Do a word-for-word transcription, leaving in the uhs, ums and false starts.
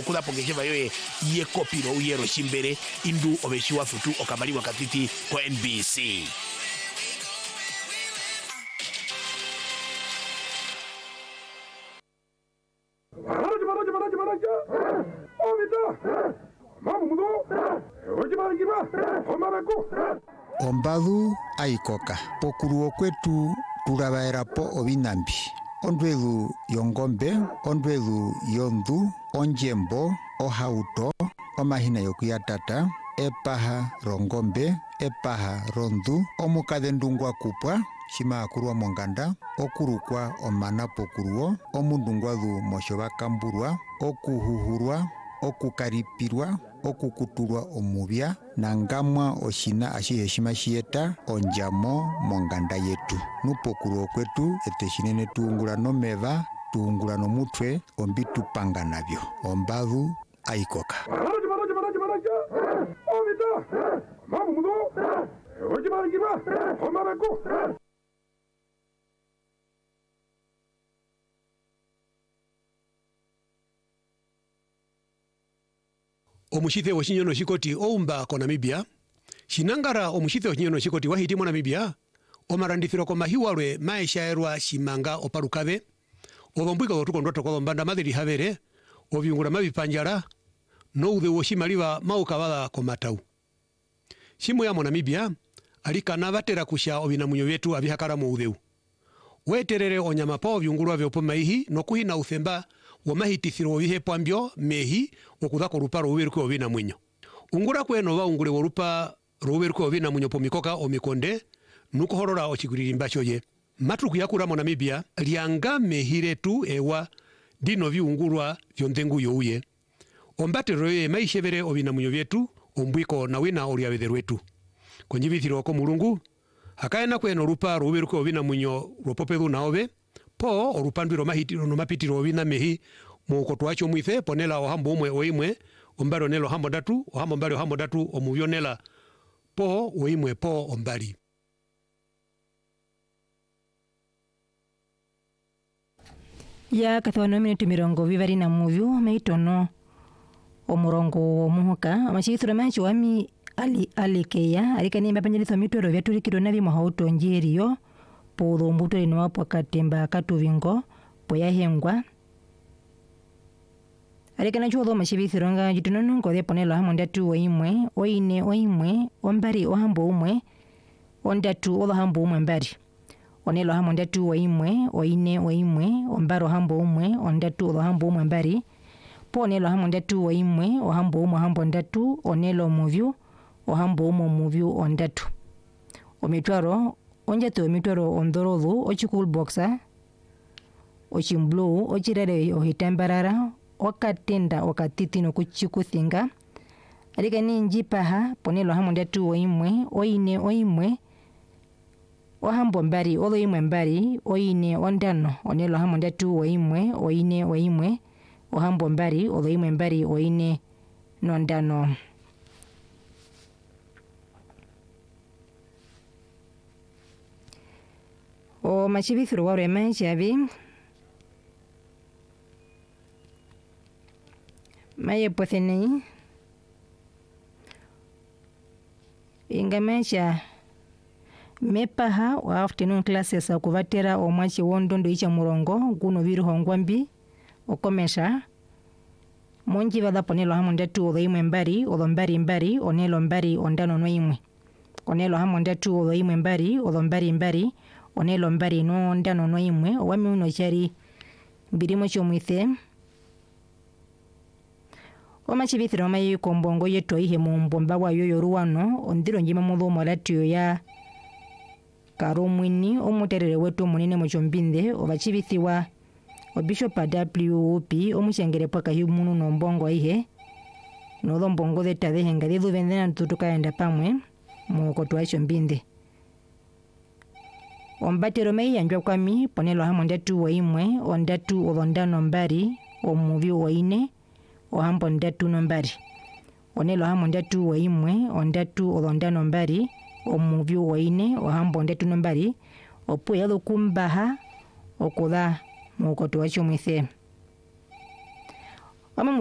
okula pongesheva yoye ye kopiro uyero shimbere indu obeshiwa futu okamaliwa katiti kwa N B C. Ombadu aikoka pokuruo kwetu turabaerapo obinambi ondwelu yongombe ondwelu yondu onjembo ohauto omahina yokuyatata epaha rongombe epaha rondu omukade ndungwa kupwa shima akurwa monganda okurukwa omana pokuruo omundungwadu moshoba kamburwa okuhuhurwa okukaripirwa okukuturwa omubya nangamwa oshina ashihe shima shieta onjamo monganda yetu nupokuruo kwetu eteshinene tuungula nomeva tuungula nomutwe ombitu panga nabyo ombadu aikoka. Omushithe woshinyono shikoti oumba ko Namibia shinangara omushithe woshinyono shikoti wahiti mo Namibia omarandithiro ko mahiwalwe maeshaerwa shimanga oparukabe obombwiko gotukondo tokombanda madiri habere obyungura mabipanjara no ude woshimaliwa maukabala ko matau shimu ya mo Namibia alikana batera kusha obinamunyo byetu abihakara mu udeu weterere onyama pa obyungurwa byopo maihi nokuhina uthemba wamahitithiro bihe pambyo mehi okudako ruparo uberuko obina mwinyo ungura kweno baungure worupa ruberuko obina mwinyo pomikoka omikonde nuko horora ochiguririmba choye matruku yakura mo Namibia lianga mehiretu ewa dino biungurwa byondengu youye ombate roye maishebere obina mwinyo byetu ombwiko na wina oliabederwetu konjibithiro ko mulungu hakaena kweno rupa ruberuko obina mwinyo ropopedu naobe po orupandwiro mahitiro no mapitiro obina mehi mukoto wacho mwithe ponela ohambo umwe oimwe ombaro nelo hambo datu ohambo mbali ohambo datu omubyonela po oimwe po ombali. Ya kathono minuti mirongo vivari na muvyo meitono omurongo omuhoka amashithura macho wami ali alikeya alikani mapanjalitho mitoro vyaturikiro nabi mohauto njeriyo pudo mbuto lino wapo katemba katuvingo poyahengwa alikana chuo mashibithironga jitunono ngode ponelo hamo ndatu oimwe oine oimwe ombari ohambo umwe ondatu odo hambo umwe mbari onelo hamo ndatu oimwe oine oimwe ombaro hambo umwe ondatu odo hambo umwe mbari ponelo hamo ndatu oimwe ohambo umwe hambo ndatu onelo muvyu ohambo umwe muvyu ondatu omitwaro onjato mitoro ondorodu ochikul boxa ochimblu ochirere ohitambarara okatenda okatiti no kuchikuthinga alikani njipaha ponelo hamo ndatu oimwe oine oimwe ohambo mbari odo imwe mbari oine ondano onelo hamo ndatu oimwe oine oimwe ohambo mbari odo imwe mbari oine nondano. O machibithiro wa rema chavi maye potheni ingamesha mepaha wa afternoon classes akuvatera omwachi wondondo icha murongo guno viru hongwambi okomesha monji vada ponelo hamo ndatu odo imwe mbari odo mbari mbari onelo mbari ondano no imwe onelo hamo ndatu odo imwe mbari odo mbari mbari onelo mbari no ndano no imwe owami uno chari mbirimo chomwithe omachibithiro mayi kombongo yeto ihe mumbomba wa yoyo ruwano ondiro njima mudho molatio ya karomwini omuterere wetu munene mochombinde obachibithiwa obishop W O P omushengere paka himunu no mbongo ihe no mbongo de tade henga de duvendena tutukaenda pamwe mukoto wa chombinde ombatero mei yanjwa kwami ponelo hamo ndatu oimwe ondatu olondano mbari omuvi oine ohambo ndatu nombari onelo hamo ndatu oimwe ondatu olondano mbari omuvi oine ohambo ndatu nombari opo yalo kumbaha okuda mukoto wa chomwithe.